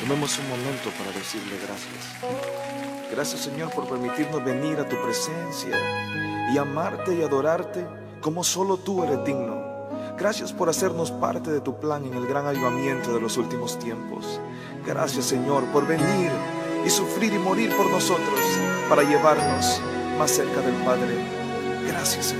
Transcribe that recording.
Tomemos un momento para decirle gracias. Gracias, Señor, por permitirnos venir a tu presencia y amarte y adorarte como solo tú eres digno. Gracias por hacernos parte de tu plan en el gran avivamiento de los últimos tiempos. Gracias, Señor, por venir y sufrir y morir por nosotros para llevarnos más cerca del Padre. Gracias, Señor.